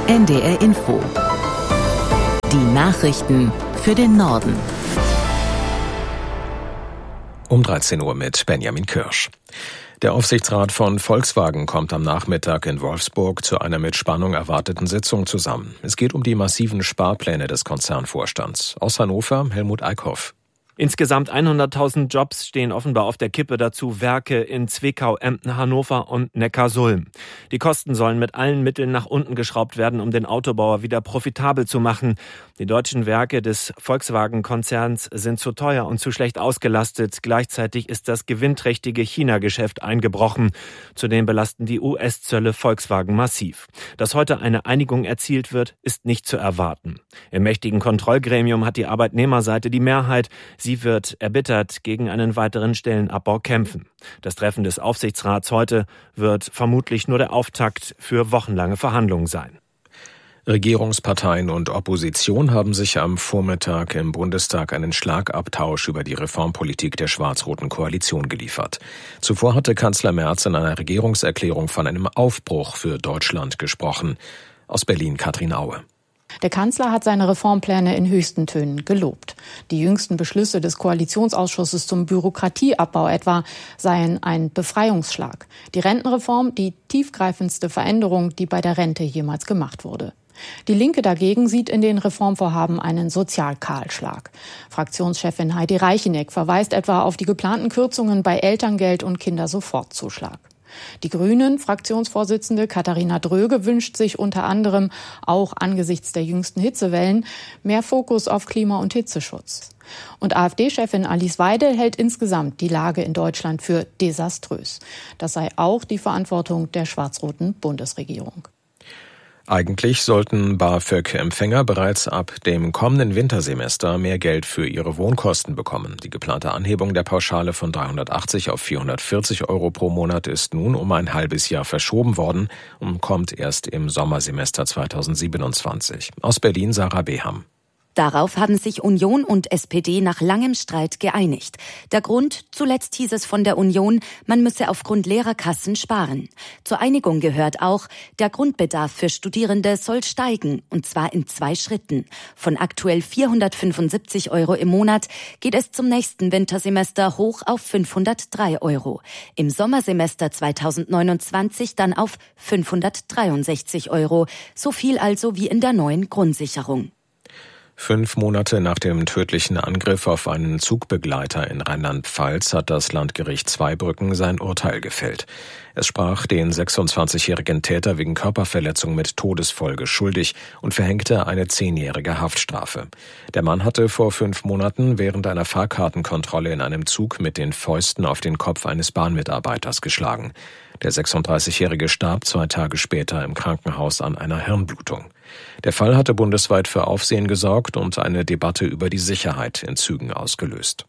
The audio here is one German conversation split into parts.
NDR Info. Die Nachrichten für den Norden. Um 13 Uhr mit Benjamin Kirsch. Der Aufsichtsrat von Volkswagen kommt am Nachmittag in Wolfsburg zu einer mit Spannung erwarteten Sitzung zusammen. Es geht um die massiven Sparpläne des Konzernvorstands. Aus Hannover Helmut Eickhoff. Insgesamt 100.000 Jobs stehen offenbar auf der Kippe, dazu Werke in Zwickau, Emden, Hannover und Neckarsulm. Die Kosten sollen mit allen Mitteln nach unten geschraubt werden, um den Autobauer wieder profitabel zu machen. Die deutschen Werke des Volkswagen-Konzerns sind zu teuer und zu schlecht ausgelastet. Gleichzeitig ist das gewinnträchtige China-Geschäft eingebrochen. Zudem belasten die US-Zölle Volkswagen massiv. Dass heute eine Einigung erzielt wird, ist nicht zu erwarten. Im mächtigen Kontrollgremium hat die Arbeitnehmerseite die Mehrheit. Sie wird erbittert gegen einen weiteren Stellenabbau kämpfen. Das Treffen des Aufsichtsrats heute wird vermutlich nur der Auftakt für wochenlange Verhandlungen sein. Regierungsparteien und Opposition haben sich am Vormittag im Bundestag einen Schlagabtausch über die Reformpolitik der schwarz-roten Koalition geliefert. Zuvor hatte Kanzler Merz in einer Regierungserklärung von einem Aufbruch für Deutschland gesprochen. Aus Berlin Katrin Aue. Der Kanzler hat seine Reformpläne in höchsten Tönen gelobt. Die jüngsten Beschlüsse des Koalitionsausschusses zum Bürokratieabbau etwa seien ein Befreiungsschlag. Die Rentenreform die tiefgreifendste Veränderung, die bei der Rente jemals gemacht wurde. Die Linke dagegen sieht in den Reformvorhaben einen Sozialkahlschlag. Fraktionschefin Heidi Reicheneck verweist etwa auf die geplanten Kürzungen bei Elterngeld und Kindersofortzuschlag. Die Grünen-Fraktionsvorsitzende Katharina Dröge wünscht sich unter anderem auch angesichts der jüngsten Hitzewellen mehr Fokus auf Klima- und Hitzeschutz. Und AfD-Chefin Alice Weidel hält insgesamt die Lage in Deutschland für desaströs. Das sei auch die Verantwortung der schwarz-roten Bundesregierung. Eigentlich sollten BAföG-Empfänger bereits ab dem kommenden Wintersemester mehr Geld für ihre Wohnkosten bekommen. Die geplante Anhebung der Pauschale von 380 auf 440 Euro pro Monat ist nun um ein halbes Jahr verschoben worden und kommt erst im Sommersemester 2027. Aus Berlin Sarah Beham. Darauf haben sich Union und SPD nach langem Streit geeinigt. Der Grund, zuletzt hieß es von der Union, man müsse aufgrund leerer Kassen sparen. Zur Einigung gehört auch, der Grundbedarf für Studierende soll steigen, und zwar in 2 Schritten. Von aktuell 475 Euro im Monat geht es zum nächsten Wintersemester hoch auf 503 Euro. Im Sommersemester 2029 dann auf 563 Euro. So viel also wie in der neuen Grundsicherung. 5 Monate nach dem tödlichen Angriff auf einen Zugbegleiter in Rheinland-Pfalz hat das Landgericht Zweibrücken sein Urteil gefällt. Es sprach den 26-jährigen Täter wegen Körperverletzung mit Todesfolge schuldig und verhängte eine 10-jährige Haftstrafe. Der Mann hatte vor 5 Monaten während einer Fahrkartenkontrolle in einem Zug mit den Fäusten auf den Kopf eines Bahnmitarbeiters geschlagen. Der 36-Jährige starb 2 Tage später im Krankenhaus an einer Hirnblutung. Der Fall hatte bundesweit für Aufsehen gesorgt und eine Debatte über die Sicherheit in Zügen ausgelöst.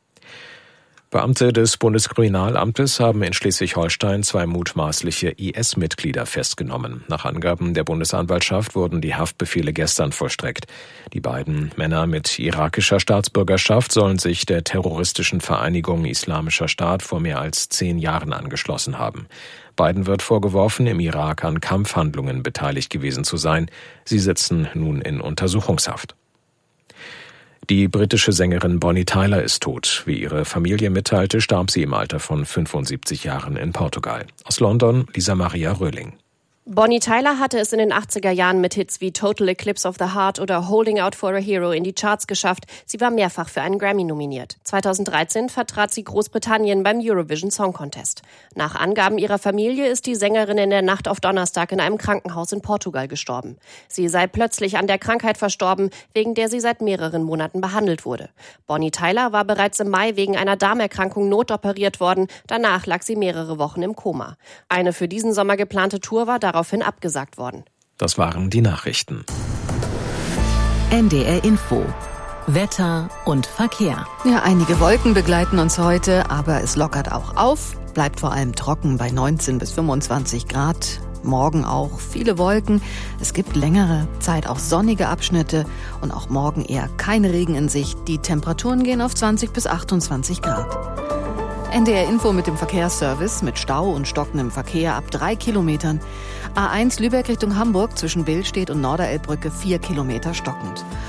Beamte des Bundeskriminalamtes haben in Schleswig-Holstein 2 mutmaßliche IS-Mitglieder festgenommen. Nach Angaben der Bundesanwaltschaft wurden die Haftbefehle gestern vollstreckt. Die beiden Männer mit irakischer Staatsbürgerschaft sollen sich der terroristischen Vereinigung Islamischer Staat vor mehr als 10 Jahren angeschlossen haben. Beiden wird vorgeworfen, im Irak an Kampfhandlungen beteiligt gewesen zu sein. Sie sitzen nun in Untersuchungshaft. Die britische Sängerin Bonnie Tyler ist tot. Wie ihre Familie mitteilte, starb sie im Alter von 75 Jahren in Portugal. Aus London, Lisa Maria Röhling. Bonnie Tyler hatte es in den 80er Jahren mit Hits wie Total Eclipse of the Heart oder Holding Out for a Hero in die Charts geschafft. Sie war mehrfach für einen Grammy nominiert. 2013 vertrat sie Großbritannien beim Eurovision Song Contest. Nach Angaben ihrer Familie ist die Sängerin in der Nacht auf Donnerstag in einem Krankenhaus in Portugal gestorben. Sie sei plötzlich an der Krankheit verstorben, wegen der sie seit mehreren Monaten behandelt wurde. Bonnie Tyler war bereits im Mai wegen einer Darmerkrankung notoperiert worden. Danach lag sie mehrere Wochen im Koma. Eine für diesen Sommer geplante Tour war daraufhin abgesagt worden. Das waren die Nachrichten. NDR Info. Wetter und Verkehr. Ja, einige Wolken begleiten uns heute, aber es lockert auch auf. Bleibt vor allem trocken bei 19 bis 25 Grad. Morgen auch viele Wolken. Es gibt längere Zeit auch sonnige Abschnitte und auch morgen eher kein Regen in Sicht. Die Temperaturen gehen auf 20 bis 28 Grad. NDR Info mit dem Verkehrsservice mit Stau und stockendem Verkehr ab 3 Kilometern. A1 Lübeck Richtung Hamburg zwischen Billstedt und Norderelbbrücke 4 Kilometer stockend.